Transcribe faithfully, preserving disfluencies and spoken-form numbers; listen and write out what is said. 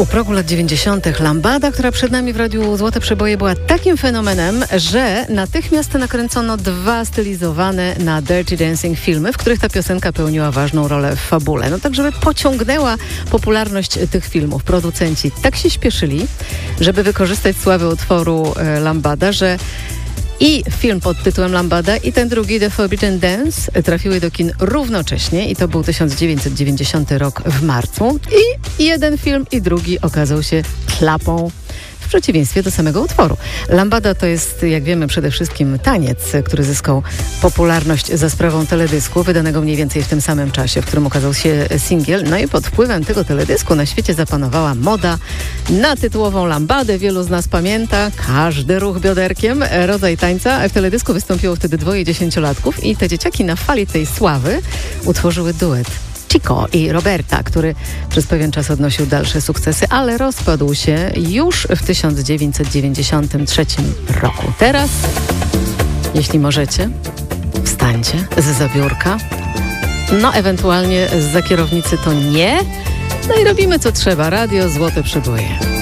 U progu lat dziewięćdziesiątych Lambada, która przed nami w Radiu Złote Przeboje, była takim fenomenem, że natychmiast nakręcono dwa stylizowane na Dirty Dancing filmy, w których ta piosenka pełniła ważną rolę w fabule. No tak, żeby pociągnęła popularność tych filmów. Producenci tak się śpieszyli, żeby wykorzystać sławę utworu e, Lambada, że i film pod tytułem Lambada i ten drugi, The Forbidden Dance, trafiły do kin równocześnie i to był tysiąc dziewięćset dziewięćdziesiąty rok w marcu. I jeden film i drugi okazał się klapą, w przeciwieństwie do samego utworu. Lambada to jest, jak wiemy, przede wszystkim taniec, który zyskał popularność za sprawą teledysku, wydanego mniej więcej w tym samym czasie, w którym ukazał się singiel. No i pod wpływem tego teledysku na świecie zapanowała moda na tytułową lambadę. Wielu z nas pamięta każdy ruch bioderkiem, rodzaj tańca. W teledysku wystąpiło wtedy dwoje dziesięciolatków i te dzieciaki na fali tej sławy utworzyły duet Chico i Roberta, który przez pewien czas odnosił dalsze sukcesy, ale rozpadł się już w tysiąc dziewięćset dziewięćdziesiątym trzecim roku. Teraz, jeśli możecie, wstańcie zza biurka, no ewentualnie zza kierownicy to nie, no i robimy co trzeba. Radio Złote Przeboje.